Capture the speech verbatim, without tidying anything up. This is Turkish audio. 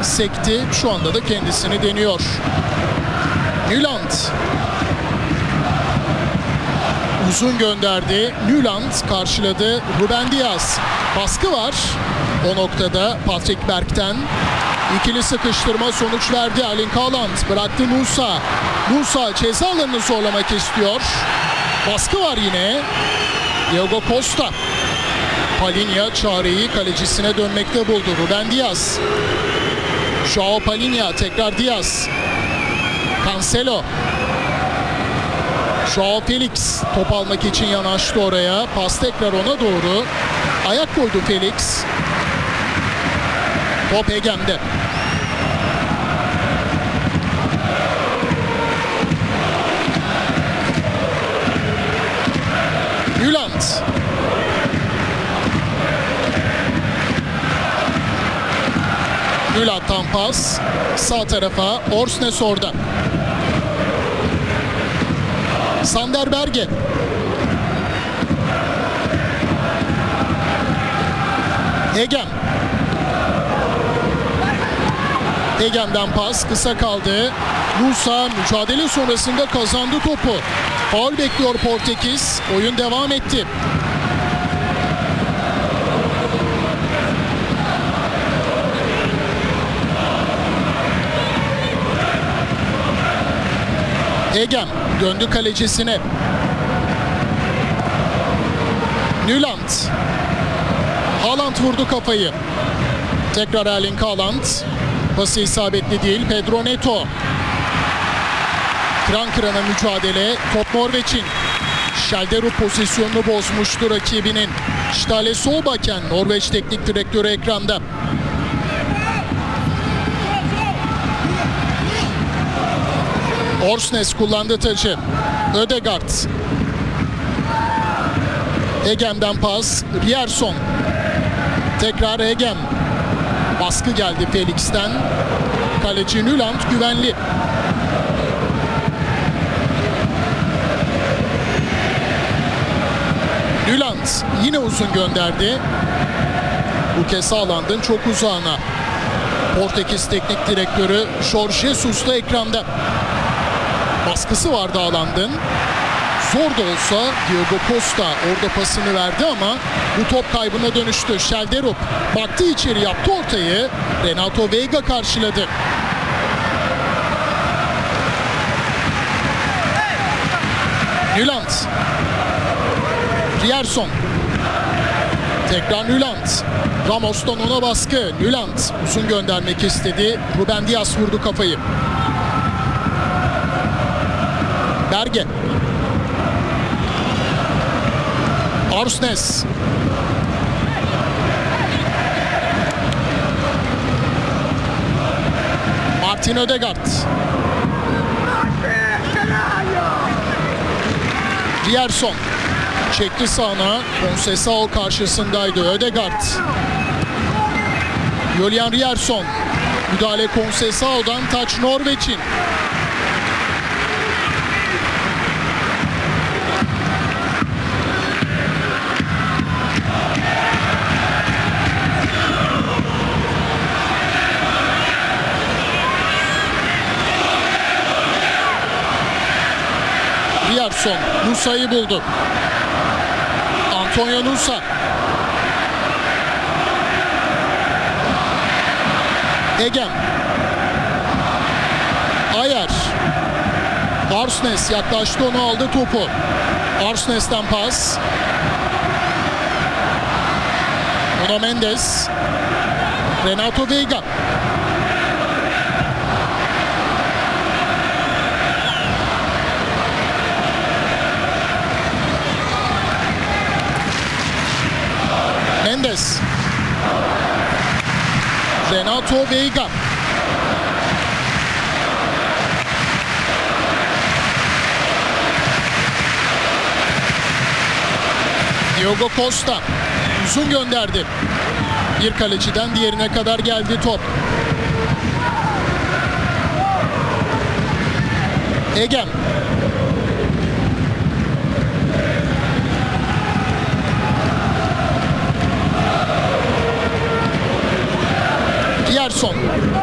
sekti. Şu anda da kendisini deniyor. Nyland. Uzun gönderdi. Nyland karşıladı. Ruben Dias. Baskı var. O noktada Patrick Berg'ten. İkili sıkıştırma sonuç verdi. Erling Haaland bıraktı Nusa. Nusa ceza alanını zorlamak istiyor. Baskı var yine. Diego Costa. Palhinha çareyi kalecisine dönmekte buldu. Ruben Dias. Joao Palhinha tekrar Dias. Cancelo. Joao Felix top almak için yanaştı oraya. Pas tekrar ona doğru. Ayak koydu Felix. Top Egem'de. Nyland. Nyland'dan pas. Sağ tarafa. Orsnes orada. Sander Berge. Egem. Egem'den pas kısa kaldı. Nusa mücadele sonrasında kazandı topu. Faul bekliyor Portekiz. Oyun devam etti. Egem döndü kalecisine. Nyland. Haaland vurdu kafayı. Tekrar Erling Haaland. Pası isabetli değil. Pedro Neto. Kıran kırana mücadele. Top Norveç'in. Schelderup pozisyonunu bozmuştu rakibinin. Ståle Solbakken Norveç teknik direktörü ekranda. Orsnes kullandı tacı. Ødegaard. Egem'den pas. Rierson. Tekrar Egem. Baskı geldi Felix'ten. Kaleci Nyland güvenli. Nyland yine uzun gönderdi. Bu kez Haaland'ın çok uzağına. Portekiz teknik direktörü Jorge Jesus da ekranda. Baskısı vardı Haaland'ın. Zor da olsa Diego Costa orada pasını verdi ama bu top kaybına dönüştü. Schelderup baktı içeri, yaptı ortayı. Renato Veiga karşıladı. Nyland. Rierson. Tekrar Nyland. Ramos'tan ona baskı. Nyland uzun göndermek istedi. Ruben Dias vurdu kafayı. Berge. Orsnes. Martin Ødegaard. Rierson. Çekti sağına. Conceição karşısındaydı. Ødegaard. Julian Rierson. Müdahale Conceição'dan, taç Norveç'in. Rierson Nusa'yı buldu. Antonio Nusa. Egem. Ayer. Orsnes yaklaştı, onu aldı topu. Orsnes'ten pas. Nuno Mendes. Renato Veiga. Mendes. Renato Veiga. Diego Costa uzun gönderdi. Bir kaleciden diğerine kadar geldi top. Egem. Rierson.